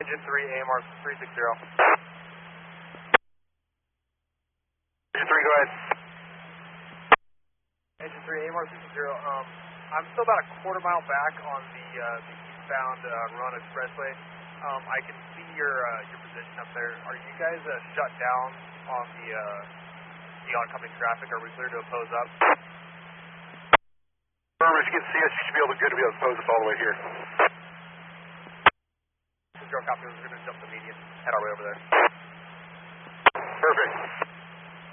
Engine 3, AMR 360. Engine 3, go ahead. Engine 3, AMR 360. I'm still about a quarter mile back on the eastbound Run Expressway. I can see your position up there. Are you guys shut down on the oncoming traffic? Are we clear to oppose up? Remember, if you can see us, you should be able to oppose us all the way here. Zero copy. We're going to jump the median, head our way over there. Perfect.